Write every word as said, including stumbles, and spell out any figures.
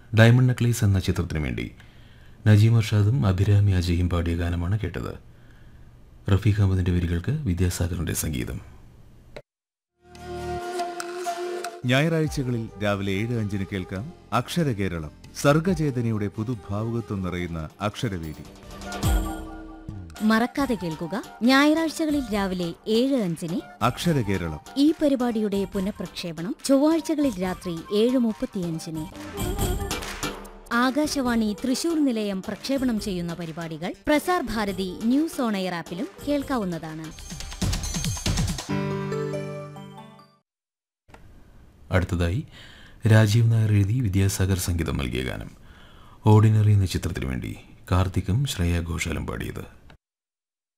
Diamond necklace എന്ന ചിത്രത്തിനു വേണ്ടി നജീം അർഷാദും അഭിരാമി അജയും പാടിയ ഗാനമാണ് കേട്ടത്. റഫീഖ് അഹമ്മദിന്റെ വരികൾക്ക് വിദ്യാസാഗറിന്റെ സംഗീതം. ഞായറാഴ്ചകളിൽ രാവിലെ ഏഴ് അഞ്ചിന് കേൾക്കാം അക്ഷരകേരളം. സർഗചേതനയുടെ പുതുഭാവുകത്വം നിറയുന്ന അക്ഷരവേദി. മറക്കാതെ കേൾക്കുക ഞായറാഴ്ചകളിൽ രാവിലെ ഏഴ് അഞ്ചിന് അക്ഷരകേരളം. ഈ പരിപാടിയുടെ പുനഃപ്രക്ഷേപണം ചൊവ്വാഴ്ചകളിൽ രാത്രി ഏഴ് മുപ്പത്തിയഞ്ചിന്. ആകാശവാണി തൃശൂർ നിലയം പ്രക്ഷേപണം ചെയ്യുന്ന പരിപാടികൾ Prasar Bharati news on air ആപ്പിലും കേൾക്കാവുന്നതാണ്. അടുത്തതായി രാജീവ് നായർ എഴുതി വിദ്യാസാഗർ സംഗീതം നൽകിയ ഗാനം ഓർഡിനറി എന്ന ചിത്രത്തിനു വേണ്ടി കാർത്തിക്കും ശ്രേയ ഘോഷാലും പാടിയത്.